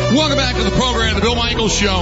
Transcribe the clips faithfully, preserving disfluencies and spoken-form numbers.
Welcome back to the program, The Bill Michaels Show.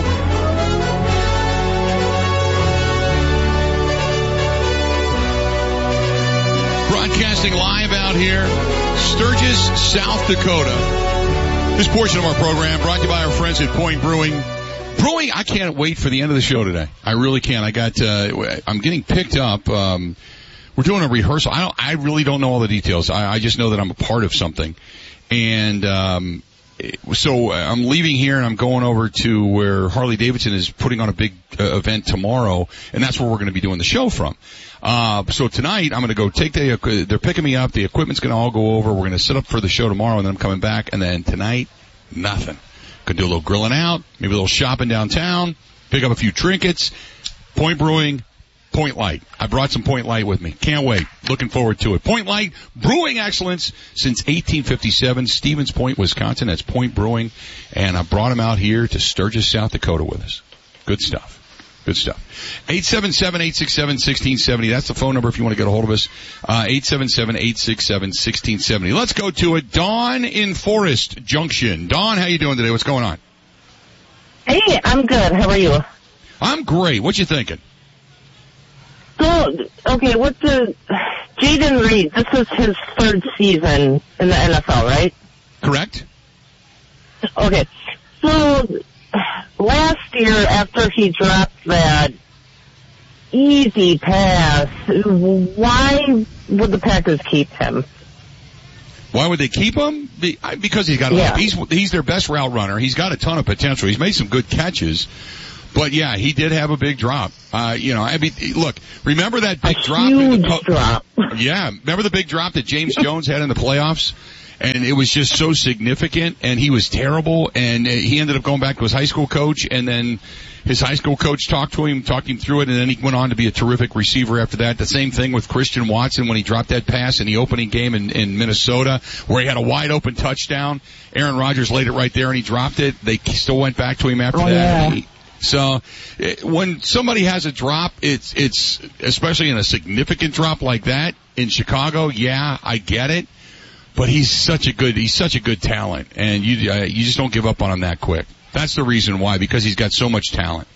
Broadcasting live out here, Sturgis, South Dakota. This portion of our program brought to you by our friends at Point Brewing. Brewing, I can't wait for the end of the show today. I really can't. I got, uh, I'm getting picked up. Um, we're doing a rehearsal. I don't, I really don't know all the details. I, I just know that I'm a part of something. And, um, so I'm leaving here and I'm going over to where Harley Davidson is putting on a big uh, event tomorrow, and that's where we're going to be doing the show from. Uh, so tonight I'm going to go take the, they're picking me up, the equipment's going to all go over, we're going to set up for the show tomorrow, and then I'm coming back, and then tonight, nothing. Could do a little grilling out, maybe a little shopping downtown, pick up a few trinkets. Point Brewing, Point Light. I brought some Point Light with me. Can't wait. Looking forward to it. Point Light, brewing excellence since eighteen fifty-seven. Stevens Point, Wisconsin. That's Point Brewing. And I brought them out here to Sturgis, South Dakota with us. Good stuff. Good stuff. eight seven seven, eight six seven, one six seven zero. That's the phone number if you want to get a hold of us. Uh, eight seven seven, eight six seven, one six seven zero. Let's go to it. Dawn in Forest Junction. Dawn, how you doing today? What's going on? Hey, I'm good. How are you? I'm great. What you thinking? So, okay, what's the, Jayden Reed, this is his third season in the N F L, right? Correct. Okay, so last year after he dropped that easy pass, why would the Packers keep him? Why would they keep him? Because he's got a, yeah. he's, he's their best route runner. He's got a ton of potential. He's made some good catches. But yeah, he did have a big drop. Uh, you know, I mean, look, remember that big a drop? Huge in the po- drop. Yeah, remember the big drop that James Jones had in the playoffs? And it was just so significant, and he was terrible, and he ended up going back to his high school coach, and then his high school coach talked to him, talked him through it, and then he went on to be a terrific receiver after that. The same thing with Christian Watson when he dropped that pass in the opening game in, in Minnesota, where he had a wide open touchdown. Aaron Rodgers laid it right there, and he dropped it. They still went back to him after oh, that. Yeah. He, So it, when somebody has a drop, it's it's especially in a significant drop like that in Chicago. Yeah, I get it, but he's such a good he's such a good talent, and you uh, you just don't give up on him that quick. That's the reason why, because he's got so much talent.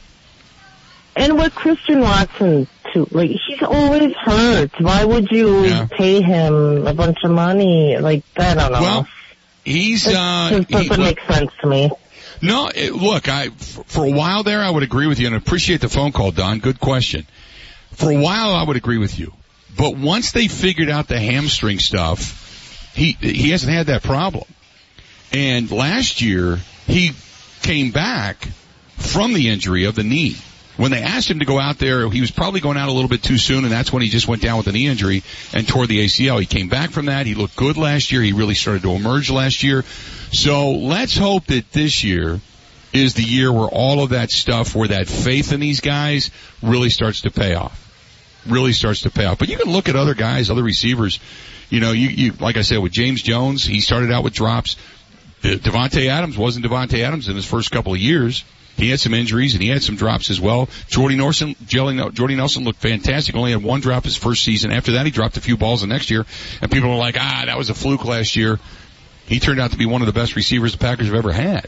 And with Christian Watson too, like he's always hurt. Why would you yeah. pay him a bunch of money like that? I don't know. Well, he's it uh, just doesn't he, make sense to me. No, it, look, I, for a while there, I would agree with you, and I appreciate the phone call, Don. Good question. For a while, I would agree with you. But once they figured out the hamstring stuff, he, he hasn't had that problem. And last year, he came back from the injury of the knee. When they asked him to go out there, he was probably going out a little bit too soon, and that's when he just went down with a knee injury and tore the A C L. He came back from that. He looked good last year. He really started to emerge last year. So let's hope that this year is the year where all of that stuff, where that faith in these guys really starts to pay off. Really starts to pay off. But you can look at other guys, other receivers. You know, you, you like I said, with James Jones, he started out with drops. Devontae Adams wasn't Devontae Adams in his first couple of years. He had some injuries, and he had some drops as well. Jordy Nelson, Jordy Nelson looked fantastic. Only had one drop his first season. After that, he dropped a few balls the next year, and people were like, ah, that was a fluke last year. He turned out to be one of the best receivers the Packers have ever had.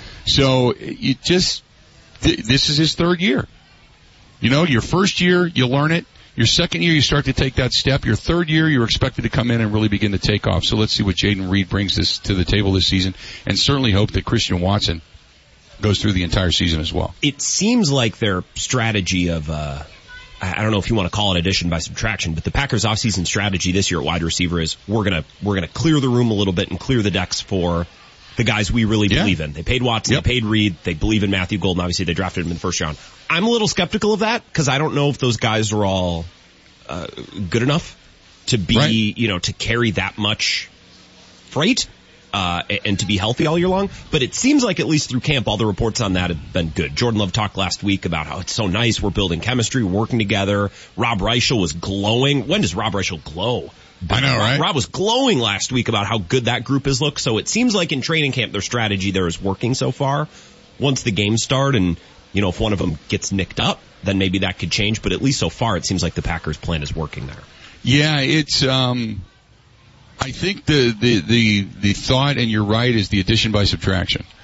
So you just, th- this is his third year. You know, your first year, you learn it. Your second year, you start to take that step. Your third year, you're expected to come in and really begin to take off. So let's see what Jayden Reed brings this to the table this season, and certainly hope that Christian Watson goes through the entire season as well. It seems like their strategy of, uh, I don't know if you want to call it addition by subtraction, but the Packers offseason strategy this year at wide receiver is we're gonna, we're gonna clear the room a little bit and clear the decks for the guys we really yeah. believe in. They paid Watson, yep. they paid Reed, they believe in Matthew Golden. Obviously they drafted him in the first round. I'm a little skeptical of that because I don't know if those guys are all, uh, good enough to be, right. you know, to carry that much freight. Uh, and to be healthy all year long. But it seems like at least through camp, all the reports on that have been good. Jordan Love talked last week about how it's so nice. We're building chemistry, we're working together. Rob Reichel was glowing. When does Rob Reichel glow? I know, right? Rob was glowing last week about how good that group has looked. So it seems like in training camp, their strategy there is working so far. Once the games start and, you know, if one of them gets nicked up, then maybe that could change. But at least so far, it seems like the Packers plan is working there. Yeah, it's, um, I think the, the, the, the thought, and you're right, is the addition by subtraction.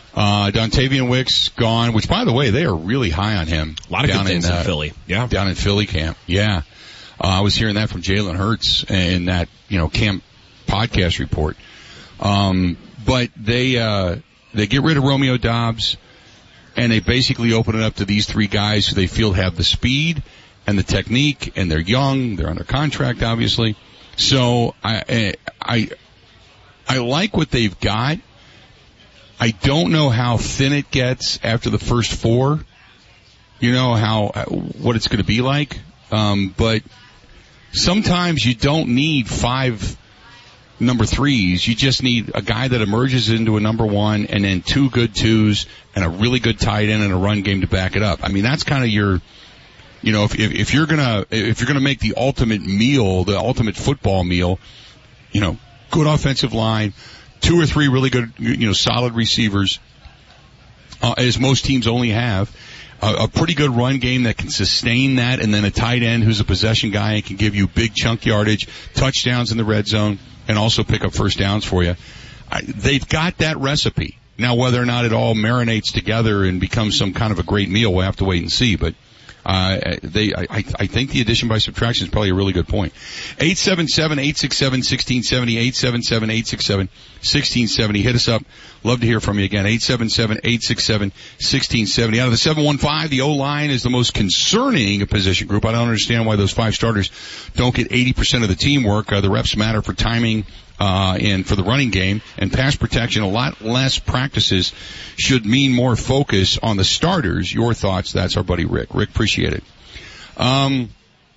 Uh, Dontavian Wicks gone, which, by the way, they are really high on him. A lot of down good things in, uh, in Philly. Yeah. Down in Philly camp. Yeah. Uh, I was hearing that from Jalen Hurts in that, you know, camp podcast report. Um, but they, uh, they get rid of Romeo Doubs, and they basically open it up to these three guys who they feel have the speed and the technique, and they're young, they're under contract, obviously. So I, I, I like what they've got. I don't know how thin it gets after the first four. You know how, what it's going to be like. Um, but sometimes you don't need five number threes. You just need a guy that emerges into a number one, and then two good twos and a really good tight end and a run game to back it up. I mean, that's kind of your, you know, if, if, if you're gonna, if you're gonna make the ultimate meal, the ultimate football meal, you know, good offensive line, two or three really good, you know, solid receivers, uh, as most teams only have, uh, a pretty good run game that can sustain that, and then a tight end who's a possession guy and can give you big chunk yardage, touchdowns in the red zone, and also pick up first downs for you. I, they've got that recipe. Now, whether or not it all marinates together and becomes some kind of a great meal, we'll have to wait and see, but Uh, they, I, I think the addition by subtraction is probably a really good point. eight seven seven, eight six seven, one six seven zero, eight seven seven, eight six seven, one six seven zero. Hit us up. Love to hear from you again. eight seven seven, eight six seven, one six seven zero. Out of the seven one five, the O-line is the most concerning position group. I don't understand why those five starters don't get eighty percent of the teamwork. Uh, the reps matter for timing, uh, and for the running game and pass protection. A lot less practices should mean more focus on the starters. Your thoughts? That's our buddy Rick. Rick, appreciate it. Um,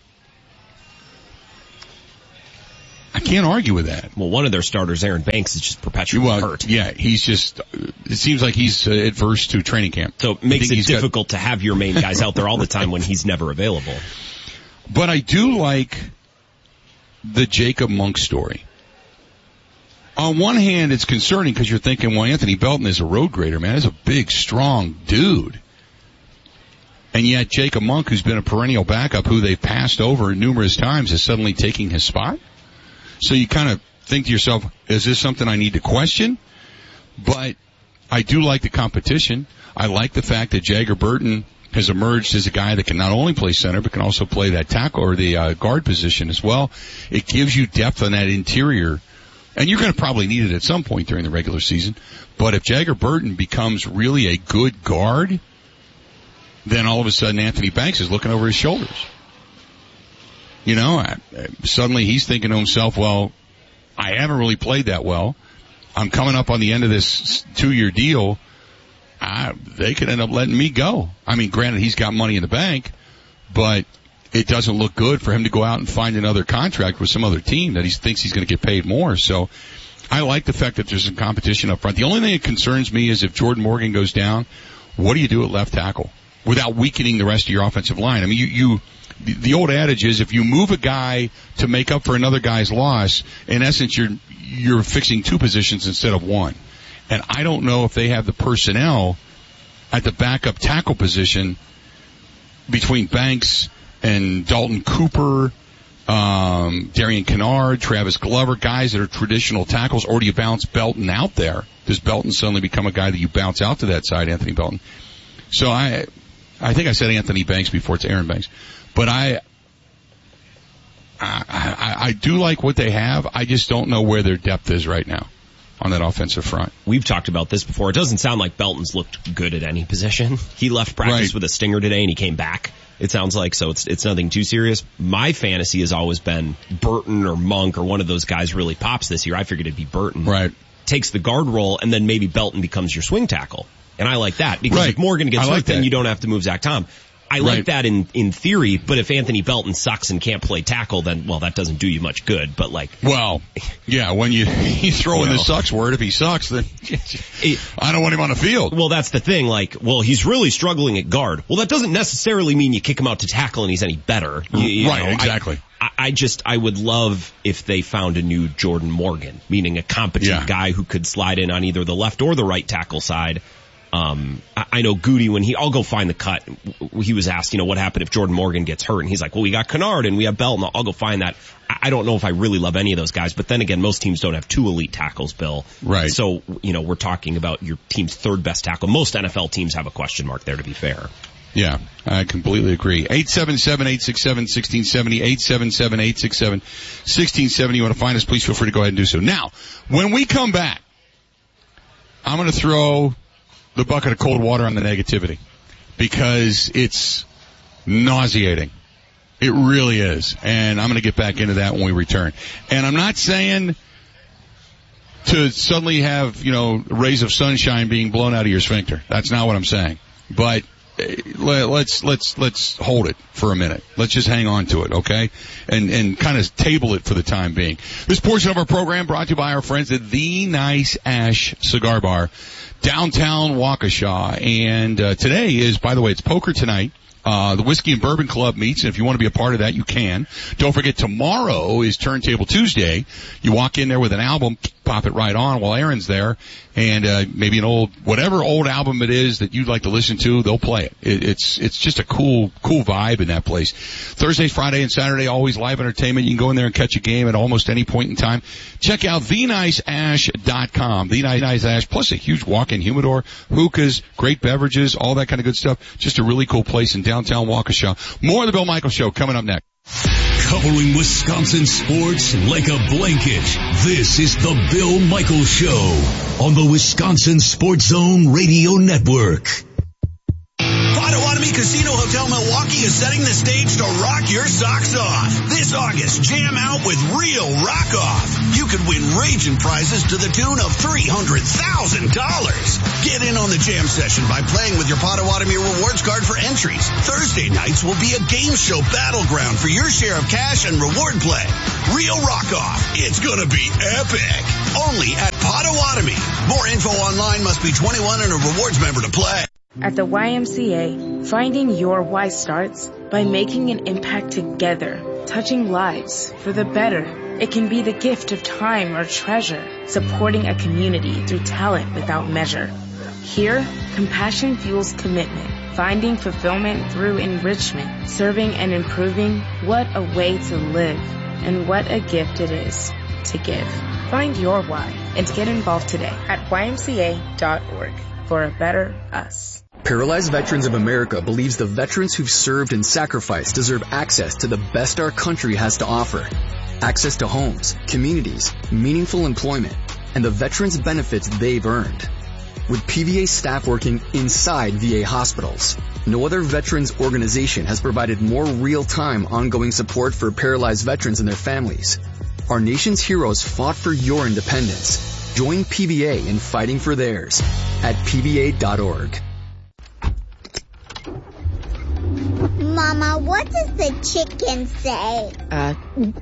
I can't argue with that. Well, one of their starters, Aaron Banks, is just perpetually well, hurt. Yeah, he's just, it seems like he's uh, adverse to training camp. So it makes it difficult got, to have your main guys out there all the time when he's never available. But I do like the Jacob Monk story. On one hand, it's concerning because you're thinking, well, Anthony Belton is a road grader, man. He's a big, strong dude. And yet Jacob Monk, who's been a perennial backup, who they've passed over numerous times, is suddenly taking his spot. So you kind of think to yourself, is this something I need to question? But I do like the competition. I like the fact that Jagger Burton has emerged as a guy that can not only play center, but can also play that tackle or the uh, guard position as well. It gives you depth on that interior. And you're going to probably need it at some point during the regular season. But if Jagger Burton becomes really a good guard, then all of a sudden Anthony Banks is looking over his shoulders. You know, I, I, suddenly he's thinking to himself, well, I haven't really played that well. I'm coming up on the end of this two-year deal. I, they could end up letting me go. I mean, granted, he's got money in the bank, but it doesn't look good for him to go out and find another contract with some other team that he thinks he's going to get paid more. So I like the fact that there's some competition up front. The only thing that concerns me is if Jordan Morgan goes down, what do you do at left tackle without weakening the rest of your offensive line? I mean, you, you the, the old adage is if you move a guy to make up for another guy's loss, in essence, you're you're fixing two positions instead of one. And I don't know if they have the personnel at the backup tackle position between Banks and Dalton Cooper, um, Darian Kennard, Travis Glover, guys that are traditional tackles, or do you bounce Belton out there? Does Belton suddenly become a guy that you bounce out to that side, Anthony Belton? So I, I think I said Anthony Banks before, it's Aaron Banks. But I, I, I, I do like what they have. I just don't know where their depth is right now on that offensive front. We've talked about this before. It doesn't sound like Belton's looked good at any position. He left practice right. with a stinger today and he came back. It sounds like, so it's it's nothing too serious. My fantasy has always been Burton or Monk or one of those guys really pops this year. I figured it'd be Burton. Right. Takes the guard role and then maybe Belton becomes your swing tackle. And I like that because right. if Morgan gets hurt, like then that. you don't have to move Zach Tom. I like right. that in, in theory, but if Anthony Belton sucks and can't play tackle, then, well, that doesn't do you much good, but like... Well, yeah, when you, you throw in well, the sucks word, if he sucks, then it, I don't want him on the field. Well, that's the thing, like, well, he's really struggling at guard. Well, that doesn't necessarily mean you kick him out to tackle and he's any better. You, you right, know, exactly. I, I just, I would love if they found a new Jordan Morgan, meaning a competent yeah. guy who could slide in on either the left or the right tackle side. Um, I, I know Goody, when he, I'll go find the cut. He was asked, you know, what happened if Jordan Morgan gets hurt? And he's like, well, we got Kennard and we have Belt, and I'll go find that. I, I don't know if I really love any of those guys, but then again, most teams don't have two elite tackles, Bill. Right. So, you know, we're talking about your team's third best tackle. Most N F L teams have a question mark there, to be fair. Yeah, I completely agree. eight seven seven, eight six seven, one six seven zero, eight seven seven, eight six seven, one six seven zero. You want to find us, please feel free to go ahead and do so. Now, when we come back, I'm going to throw the bucket of cold water on the negativity because it's nauseating. It really is. And I'm going to get back into that when we return. And I'm not saying to suddenly have, you know, rays of sunshine being blown out of your sphincter. That's not what I'm saying. But let's let's let's hold it for a minute. Let's just hang on to it, okay? And and kind of table it for the time being. This portion of our program brought to you by our friends at The Nice Ash Cigar Bar, downtown Waukesha. And uh, today is, by the way, it's poker tonight. Uh, the Whiskey and Bourbon Club meets, and if you want to be a part of that, you can. Don't forget, tomorrow is Turntable Tuesday. You walk in there with an album, pop it right on while Aaron's there, and uh, maybe an old, whatever old album it is that you'd like to listen to, they'll play it. it. It's it's just a cool, cool vibe in that place. Thursday, Friday, and Saturday, always live entertainment. You can go in there and catch a game at almost any point in time. Check out the nice ash dot com. The Nice Ash, plus a huge walk-in humidor, hookahs, great beverages, all that kind of good stuff. Just a really cool place in downtown Waukesha. More of the Bill Michaels Show coming up next. Covering Wisconsin sports like a blanket, this is the Bill Michaels Show on the Wisconsin Sports Zone Radio Network. Potawatomi Casino Hotel Milwaukee is setting the stage to rock your socks off. This August, jam out with real rock off. You could win raging prizes to the tune of three hundred thousand dollars. Get in on the jam session by playing with your Potawatomi rewards card for entries. Thursday nights will be a game show battleground for your share of cash and reward play. Real rock off. It's gonna be epic. Only at Potawatomi. More info online. Must be twenty-one and a rewards member to play. At the Y M C A, finding your why starts by making an impact together, touching lives for the better. It can be the gift of time or treasure, supporting a community through talent without measure. Here, compassion fuels commitment, finding fulfillment through enrichment, serving and improving. What a way to live, and what a gift it is to give. Find your why and get involved today at Y M C A dot org for a better us. Paralyzed Veterans of America believes the veterans who've served and sacrificed deserve access to the best our country has to offer. Access to homes, communities, meaningful employment, and the veterans' benefits they've earned. With P V A staff working inside V A hospitals, no other veterans organization has provided more real-time ongoing support for paralyzed veterans and their families. Our nation's heroes fought for your independence. Join P V A in fighting for theirs at P V A dot org. Mama, what does the chicken say? Uh,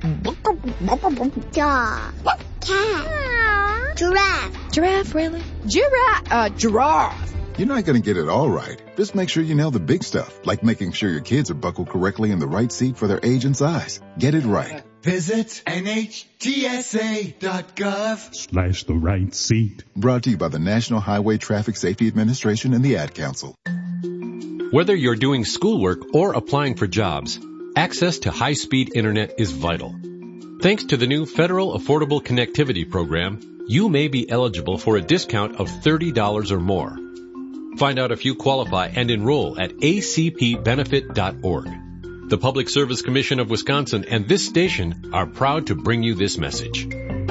Dog. Cat. Giraffe. Giraffe, really? Giraffe. Uh, giraffe. You're not going to get it all right. Just make sure you nail the big stuff, like making sure your kids are buckled correctly in the right seat for their age and size. Get it right. Visit N H T S A dot gov slash the right seat. Brought to you by the National Highway Traffic Safety Administration and the Ad Council. Whether you're doing schoolwork or applying for jobs, access to high-speed internet is vital. Thanks to the new Federal Affordable Connectivity Program, you may be eligible for a discount of thirty dollars or more. Find out if you qualify and enroll at A C P benefit dot org. The Public Service Commission of Wisconsin and this station are proud to bring you this message.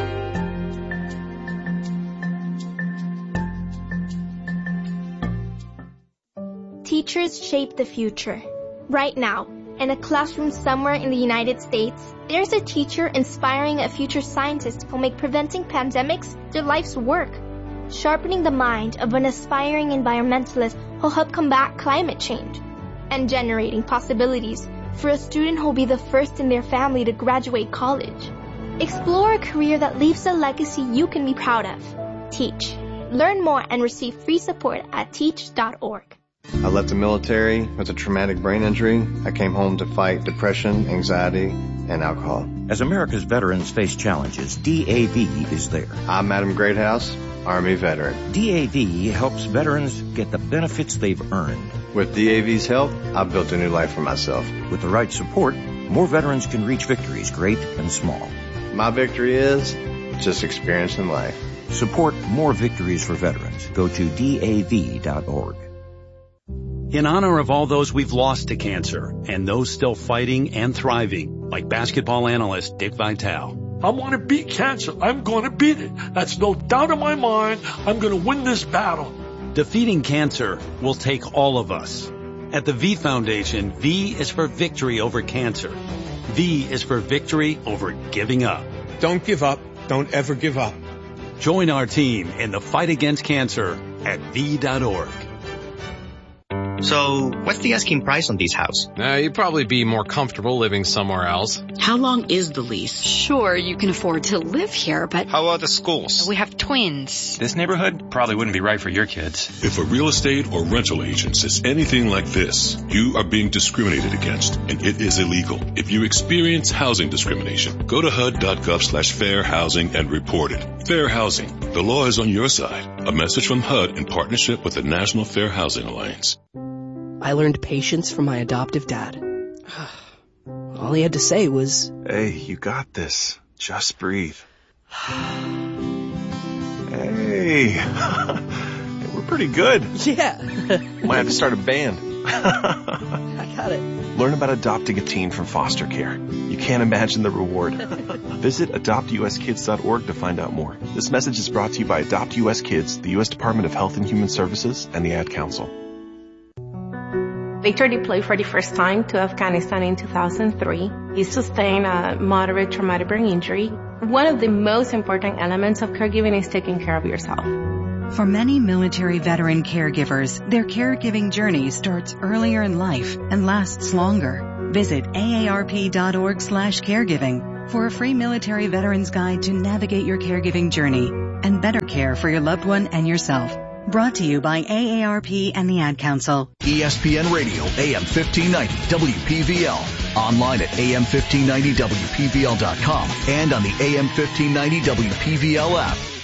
Teachers shape the future. Right now, in a classroom somewhere in the United States, there's a teacher inspiring a future scientist who'll make preventing pandemics their life's work. Sharpening the mind of an aspiring environmentalist who'll help combat climate change. And generating possibilities for a student who'll be the first in their family to graduate college. Explore a career that leaves a legacy you can be proud of. Teach. Learn more and receive free support at teach dot org. I left the military with a traumatic brain injury. I came home to fight depression, anxiety, and alcohol. As America's veterans face challenges, D A V is there. I'm Adam Greathouse, Army veteran. D A V helps veterans get the benefits they've earned. With D A V's help, I've built a new life for myself. With the right support, more veterans can reach victories, great and small. My victory is just experiencing life. Support more victories for veterans. Go to D A V dot org. In honor of all those we've lost to cancer and those still fighting and thriving, like basketball analyst Dick Vitale. I want to beat cancer. I'm going to beat it. That's no doubt in my mind. I'm going to win this battle. Defeating cancer will take all of us. At the V Foundation, V is for victory over cancer. V is for victory over giving up. Don't give up. Don't ever give up. Join our team in the fight against cancer at V dot org. So, what's the asking price on this house? Uh, you'd probably be more comfortable living somewhere else. How long is the lease? Sure, you can afford to live here, but... How about the schools? We have twins. This neighborhood probably wouldn't be right for your kids. If a real estate or rental agent says anything like this, you are being discriminated against, and it is illegal. If you experience housing discrimination, go to H U D dot gov slash fair housing and report it. Fair Housing. The law is on your side. A message from H U D in partnership with the National Fair Housing Alliance. I learned patience from my adoptive dad. All he had to say was, "Hey, you got this. Just breathe." Hey, we're pretty good. Yeah. Might have to start a band. I got it. Learn about adopting a teen from foster care. You can't imagine the reward. Visit adopt U S kids dot org to find out more. This message is brought to you by Adopt U S Kids, the U S Department of Health and Human Services, and the Ad Council. Victor deployed for the first time to Afghanistan in two thousand three. He sustained a moderate traumatic brain injury. One of the most important elements of caregiving is taking care of yourself. For many military veteran caregivers, their caregiving journey starts earlier in life and lasts longer. Visit A A R P dot org slash caregiving for a free military veterans guide to navigate your caregiving journey and better care for your loved one and yourself. Brought to you by A A R P and the Ad Council. E S P N Radio, A M fifteen ninety, W P V L. Online at A M fifteen ninety W P V L dot com and on the A M fifteen ninety W P V L app.